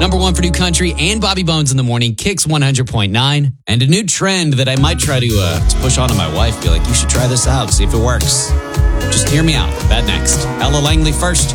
Number one for new country and Bobby Bones in the morning, Kicks 100.9. And a new trend that I might try to push onto my wife. Be like, you should try this out, see if it works. Just hear me out. That next. Ella Langley first.